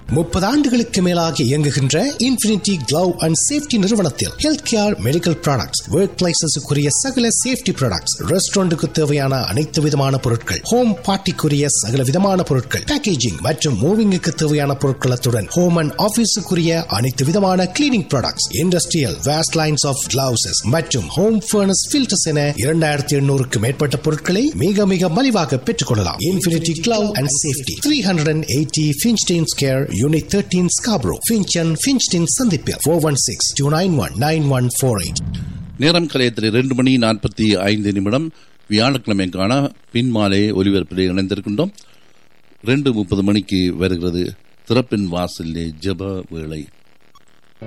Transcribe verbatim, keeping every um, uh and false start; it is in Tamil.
முப்பது ஆண்டுகளுக்கு மேலாக இயங்குகின்ற இன்ஃபினிட்டி கிளவ் அண்ட் சேஃப்டி நிறுவனத்தில் health care, medical products, work பிளேசஸுக்குரிய சகல சேஃப்டி ப்ராடக்ட்ஸ், ரெஸ்டாரண்ட்டுக்கு தேவையான அனைத்து விதமான பொருட்கள், ஹோம் பார்ட்டிக்குரிய சகல விதமான பொருட்கள், பேக்கேஜிங் மற்றும் மூவிங்குக்கு தேவையான பொருட்களத்துடன் ஹோம் அண்ட் ஆபீஸுக்குரிய அனைத்து விதமான cleaning products, industrial waste lines of gloves மற்றும் ஹோம் ஃபர்னஸ் ஃபில்டர்ஸ் என இரண்டாயிரத்தி எண்ணூறுக்கு மேற்பட்ட பொருட்களை மிக மிக மலிவாக பெற்றுக் கொள்ளலாம். Infinity glove and safety, three hundred eighty ஃபின்ச்டீன் square, Unit thirteen Scarborough, Finch and Finchton சந்திப்பில் four one six, two nine one, nine one four eight. நேரம் கலையத்தில் இரண்டு மணி நாற்பத்தி ஐந்து நிமிடம். வியாழக்கிழமைக்கான பின்மாலை ஒலிபரப்பிலே இணைந்திருக்கின்றோம். ரெண்டு முப்பது மணிக்கு வருகிறது திறப்பின் வாசலிலே ஜெப வேளை.